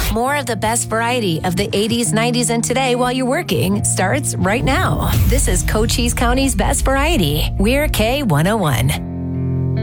More of the best variety of the 80s, 90s, and today while you're working starts right now. This is Cochise County's best variety. We're K101.